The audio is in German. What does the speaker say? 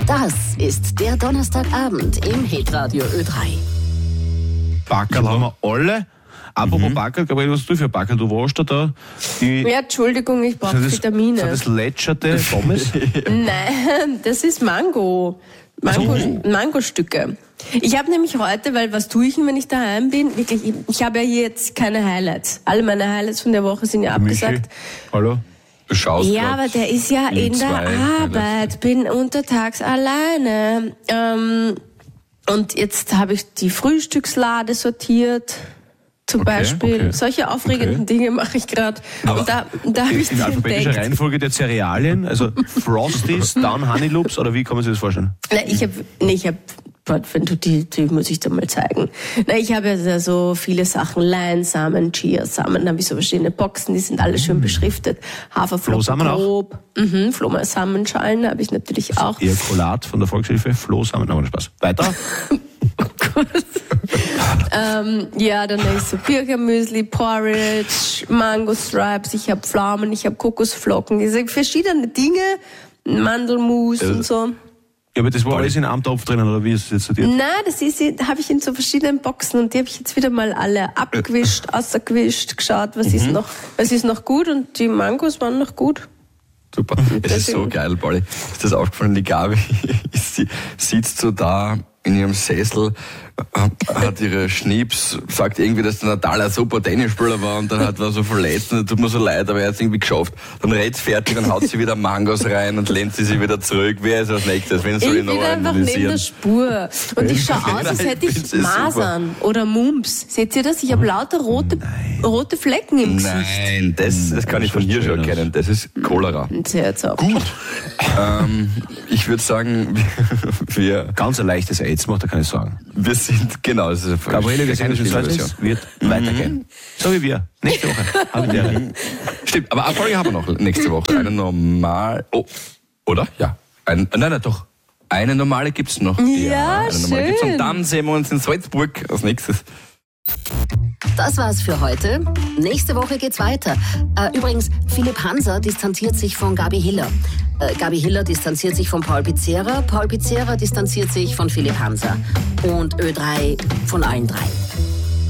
Das ist der Donnerstagabend im Hitradio Ö3. Backerl haben wir alle. Apropos Backerl, Gabriel, was hast du für Backerl? Du warst da. Ja, Entschuldigung, ich brauche Vitamine. Sind das lätscherte Pommes? Nein, das ist Mangostücke. Ich habe nämlich heute, weil was tue ich denn, wenn ich daheim bin? Wirklich, ich habe ja hier jetzt keine Highlights. Alle meine Highlights von der Woche sind ja abgesagt. Hallo? Du schaust ja, aber der ist ja in der Arbeit, bin untertags alleine. Und jetzt habe ich die Frühstückslade sortiert. Zum Beispiel. Solche aufregenden Dinge mache ich gerade. Und da habe ich in alphabetischer Reihenfolge der Cerealien, also Frosties, dann Honey Loops, oder wie kann man sich das vorstellen? Wenn du die muss ich dir mal zeigen. Ich habe ja so viele Sachen, Leinsamen, Chiasamen, dann habe ich so verschiedene Boxen, die sind alle schön beschriftet. Haferflockenbrot, Flohsamenschalen habe ich natürlich auch. Ejakulat von der Volkshilfe, Flohsamen, aber Spaß. Weiter? Oh Gott. Ja, dann habe ich so Birchermüsli, Porridge, Mango Stripes, ich habe Pflaumen, ich habe Kokosflocken, diese verschiedene Dinge, Mandelmus und so. Ja, aber das war alles in einem Topf drinnen, oder wie ist es jetzt sortiert? Nein, habe ich in so verschiedenen Boxen und die habe ich jetzt wieder mal alle abgewischt, ausgewischt, geschaut, was ist noch gut, und die Mangos waren noch gut. Super. Es ist so geil, Pauli. Ist das aufgefallen? Die Gabi sitzt so da in ihrem Sessel, hat ihre Schnips, sagt irgendwie, dass der Natal ein super Tennisspieler war und dann war so verletzt und tut mir so leid, aber er hat es irgendwie geschafft. Dann red's fertig, dann haut sie wieder Mangos rein und lehnt sie sich wieder zurück. Wer ist als nächstes? Wen soll ich noch einfach neben der Spur. Und ich schaue aus, als hätte ich Masern oder Mumps. Seht ihr das? Ich habe lauter rote Flecken im Gesicht. Nein, das kann ich von hier schon erkennen. Das ist Cholera. Gut. Ich würde sagen, wir... Ganz ein leichtes AIDS, macht er keine Sorgen. Wir sind, genau. Gabriele, wir sehen uns in wird weitergehen. So wie wir. Nächste Woche. Stimmt, aber eine Folge haben wir noch nächste Woche. Eine normal... Oh, oder? Ja. Nein, doch. Eine normale gibt's noch. Ja, eine normale gibt's. Und dann sehen wir uns in Salzburg als nächstes. Das war's für heute. Nächste Woche geht's weiter. Übrigens, Philipp Hanser distanziert sich von Gabi Hiller. Gabi Hiller distanziert sich von Paul Pizzera. Paul Pizzera distanziert sich von Philipp Hanser. Und Ö3 von allen drei.